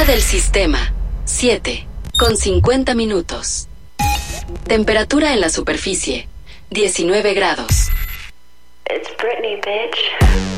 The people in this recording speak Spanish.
del sistema, 7:50. Temperatura en la superficie, 19 grados. It's Britney, bitch.